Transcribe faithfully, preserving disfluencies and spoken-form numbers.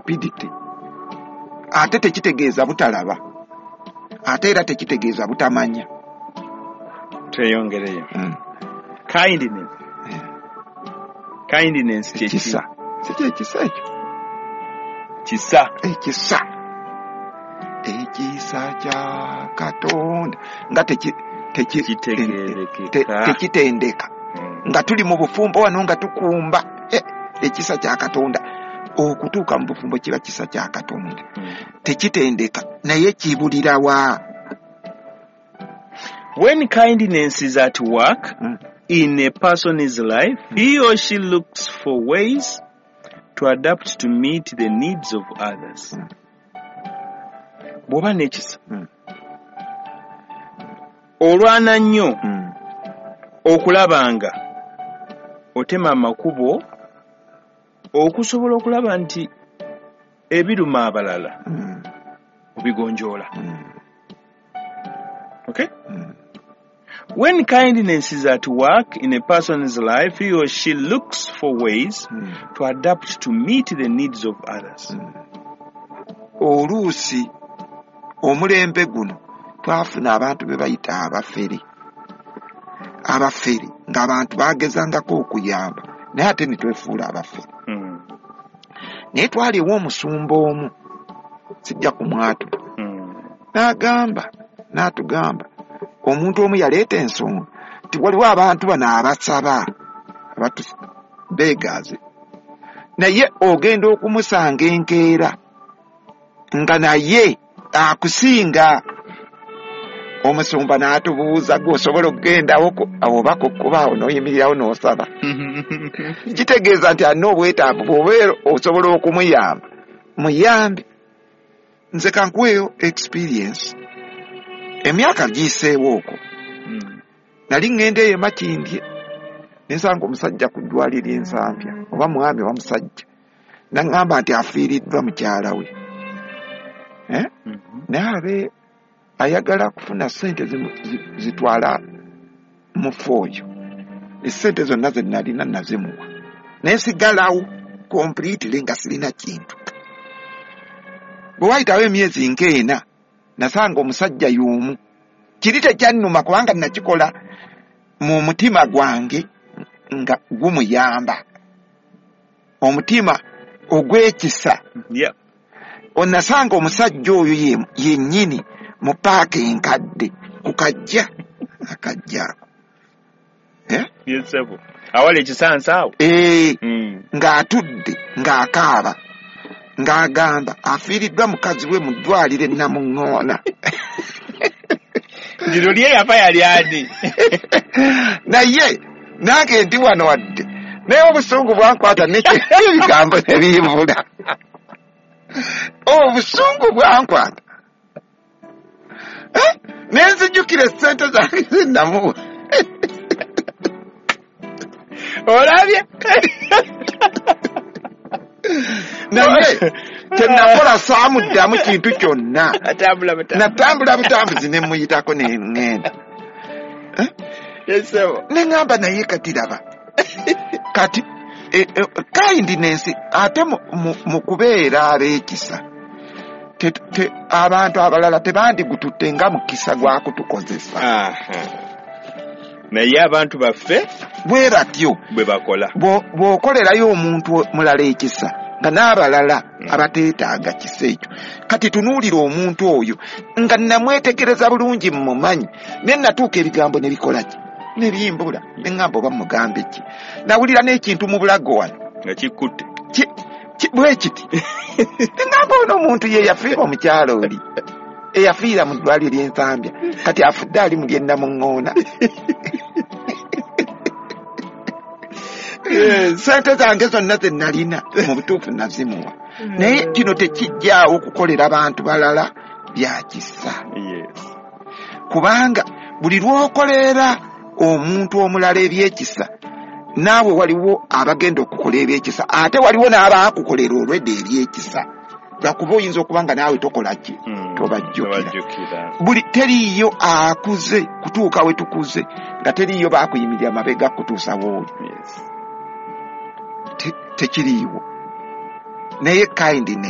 stupidity. Ate tekitegeeza butalaba. Ate era tekitegeeza butamanya. Tweyongereyo. Mm. Kindness. Yeah. Kindness kye Kisa. Siki ekisa ekyo. Kisa. Ekisa. Ekisa kya Katonda nga teki teki Kitegeerekeka. tekitendeka. Mm. Nga tuli mu bufumbo wano nga tukumba eh, ekisa kya Katonda okutuuka mu bufumbo kiba kisa kya Katonda. Mm. Tekitendeka naye kibulirawa. When kindness is at work Mm. in a person's life, he or she looks for ways to adapt to meet the needs of others. Mm. Bw'oba n'ekisa, Mm. olwana nnyo Mm. okulaba nga otema amakubo okusobola okulaba nti ebiruma abalala Mm. obigonjoola. Mm. Okay? Mm. When kindness is at work in a person's life, he or she looks for ways Mm. to adapt to meet the needs of others. Oluusi omulembe guno twafuna abantu be bayita abafere. Abafere ng'abantu baagezangako okuyamba naye ate ne twefuula abafere. Mm. Naye twaliwo omusumba omu sijja kumwatula Mm. n'agamba n'atugamba omuntu omu yaleeta ensonga nti waliwo abantu bano abasaba abatu beegaaze naye ogenda okumusanga enkeera nga naye akusinga. Omusumba n'atubuuza gwe osobola okugendawo oba kukkubaawo n'oyimirirawo n'osaba. Kitegeeza nti alina obwetaavu bw'obeera osobola okumuyamba muyambi. Nze kankuweeyo experience emyaka giyiseewo okwo. Mm. Nali ŋŋenda eyo Makindye ne nsanga omusajja ku ddwaliro ensambya oba mwami wa musajja n'aŋŋamba nti afiiriddwa mukyala we. Eh? Mm-hmm. Naye abe ayagala kufuna ssente zitwala mufu oyo. Essente zonna ze nalina nazimuwa naye sigalawo completely nga sirina kintu. Bwe wayitawo emyezi nk'ena nasanga omusajja y'omu. Kiri tekyannuma kubanga nakikola mu mutima gwange nga gumuyamba. Omutima ogw'ekisa. Yeah. Onasanga omusajja oyo yennyini mu paaka enkadde ku kajja akajja. Eh? Yes, sir. Awali ekisansaawo. Eh. Mm. Ng'atudde ng'akaaba ng'agamba afiiriddwa mukazi we mu ddwaliro e Namuŋŋoona. Lino lye yafa yali ani? Naye nange ndi wano wadde naye obusungu bwankwata n'ebigambo ne biibula. Obusungu bwankwata eh? Nenzijjukira essente zange ze namuwa. Olabye? Naye kyenakola saamuddamu kintu kyonna. Atambula butambuzi. Natambula butambuzi ne muyitako ne ŋŋenda. Yes, sir. Ne ŋŋamba naye kati raba. Kati e, e, kindness ate mu kubeera ab'ekisa te, te, abantu abalala tebandigututte nga mukisa gwa kutukozesa. Aha. Naye abantu baffe bwe batyo bwe bakola. Bw'okolerayo omuntu mulala ekisa nga n'abalala abateetaaga kisa ekyo. Kati tunuulira omuntu oyo nga namwetegereza bulungi mmumanyi ne natuuka ebigambo ne bikola ki ne bimbula ne ŋŋamba oba mugambe ki. Nawulira n'ekintu mu bulago wano nga kikutte bwe kiti ne ŋŋamba ono omuntu ye yafiira omukyalo oli eyafiira mu ddwaliro ly'ensambya kati afudde ali mu ly'e Namuŋŋoona. Sente zange zonna ze nalina mu butuufu nazimuwa. Naye kino tekijjaawo okukolera abantu balala bya kisa. Kubanga buli lw'okolera omuntu omulala ebyekisa naawe waliwo abagenda okukola ebyekisa ate waliwo n'abaakukolera olwedde ebyekisa. Lwakuba oyinza okuba nga naawe tokola ki tobajjukira. Buli teriiyo akuze kutuuka we tukuze nga teriiyo baakuyimirira amabega kutuusa wooli. Tekiriiwo naye kindness